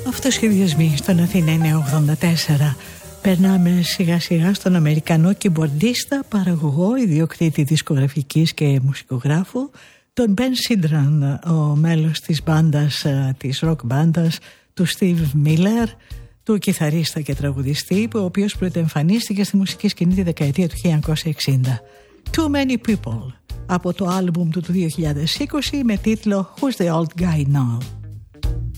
Αυτοσχεδιασμοί στον Αθήνα 984. Περνάμε σιγά σιγά στον Αμερικανό κιμπορντίστα, παραγωγό, ιδιοκτήτη δισκογραφικής και μουσικογράφου, τον Ben Sidran, ο μέλος της μπάντας, της rock μπάντας του Steve Miller, του κιθαρίστα και τραγουδιστή, ο οποίος πρωτοεμφανίστηκε στη μουσική σκηνή τη δεκαετία του 1960. Too Many People, από το άλμπουμ του 2020 με τίτλο Who's the Old Guy Now.